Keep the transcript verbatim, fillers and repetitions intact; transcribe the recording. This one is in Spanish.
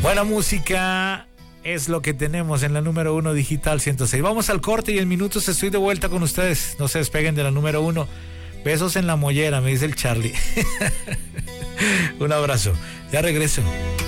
Buena música es lo que tenemos en la número uno digital ciento seis. Vamos al corte y en minutos estoy de vuelta con ustedes. No se despeguen de la número uno. Besos en la mollera, me dice el Charlie. Un abrazo. Ya regreso.